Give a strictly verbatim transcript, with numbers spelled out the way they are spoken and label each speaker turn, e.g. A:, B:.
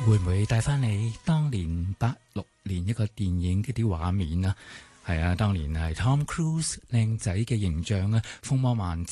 A: 會唔會帶翻你當年八六年一個電影嘅啲畫面啊？係啊，當年係 Tom Cruise 靚仔嘅形象啊，風魔萬